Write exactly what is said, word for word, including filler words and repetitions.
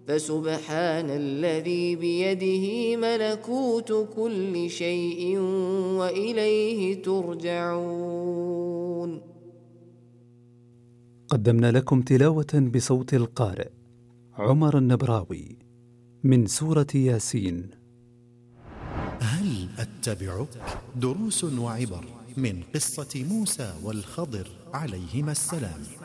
فسبحان الذي بيده ملكوت كل شيء وإليه ترجعون. قدمنا لكم تلاوة بصوت القارئ عمر النبراوي من سورة ياسين. هل أتبعك؟ دروس وعبر من قصة موسى والخضر عليهما السلام.